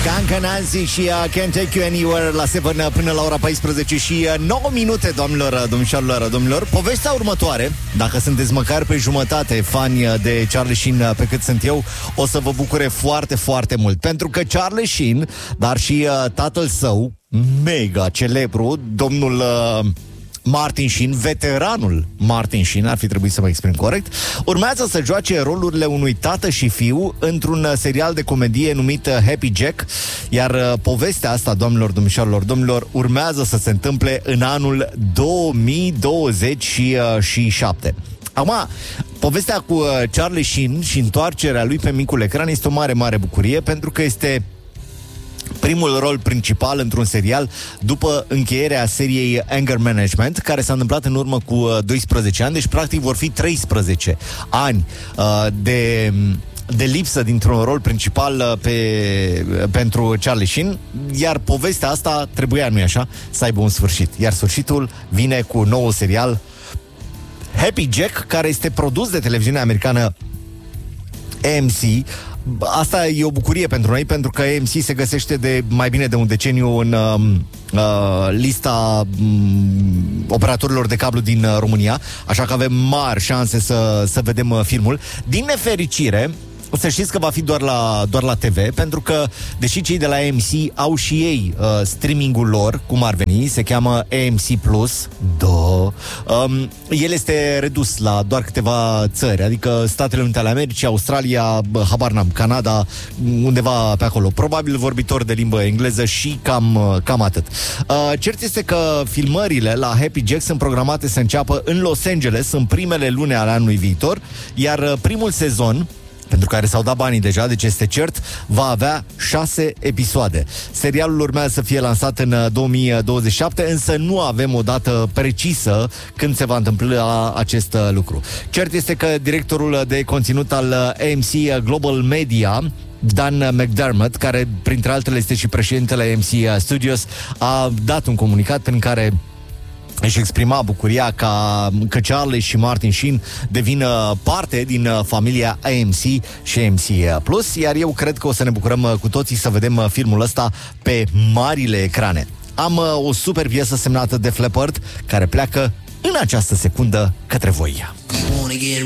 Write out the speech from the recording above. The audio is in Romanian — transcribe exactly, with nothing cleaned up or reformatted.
Skank Nancy și uh, Can't Take You Anywhere la șapte până la ora paisprezece și uh, nouă minute, doamnelor, domnișoarelor, domnilor. Povestea următoare, dacă sunteți măcar pe jumătate fani de Charlie Sheen pe cât sunt eu, o să vă bucure foarte, foarte mult. Pentru că Charlie Sheen, dar și uh, tatăl său, mega celebru, domnul... Uh, Martin Sheen, veteranul Martin Sheen, ar fi trebuit să mă exprim corect, urmează să joace rolurile unui tată și fiu într-un serial de comedie numit Happy Jack, iar povestea asta, doamnelor, domnișoarelor, domnilor, urmează să se întâmple în anul două mii douăzeci și șapte. Acum, povestea cu Charlie Sheen și întoarcerea lui pe micul ecran este o mare, mare bucurie, pentru că este primul rol principal într-un serial după încheierea seriei Anger Management, care s-a întâmplat în urmă cu doisprezece ani, deci practic vor fi treisprezece ani uh, de... de lipsă dintr-un rol principal pe, pentru Charlie Sheen, iar povestea asta trebuia, nu-i așa, să aibă un sfârșit. Iar sfârșitul vine cu un nou serial, Happy Jack, care este produs de televiziunea americană A M C. Asta e o bucurie pentru noi, pentru că A M C se găsește de mai bine de un deceniu în um, uh, lista um, operatorilor de cablu din uh, România, așa că avem mari șanse să, să vedem uh, filmul. Din nefericire, o să știți că va fi doar la, doar la T V, pentru că, deși cei de la A M C au și ei uh, streamingul lor, cum ar veni, se cheamă A M C Plus, da, um, el este redus la doar câteva țări, adică Statele Unite ale Americii, Australia, habar n-am, Canada, undeva pe acolo, probabil vorbitori de limbă engleză și cam, cam atât. Uh, cert este că filmările la Happy Jack sunt programate să înceapă în Los Angeles în primele luni ale anului viitor, iar uh, primul sezon, pentru care s-au dat banii deja, deci este cert, va avea șase episoade. Serialul urmează să fie lansat în două mii douăzeci și șapte, însă nu avem o dată precisă când se va întâmpla acest lucru. Cert este că directorul de conținut al A M C Global Media, Dan McDermott, care printre altele este și președintele A M C Studios, a dat un comunicat prin care își exprima bucuria ca, că Charlie și Martin Sheen devină parte din familia A M C și A M C Plus, iar eu cred că o să ne bucurăm cu toții să vedem filmul ăsta pe marile ecrane. Am o super piesă semnată de Def Leppard care pleacă în această secundă către voi.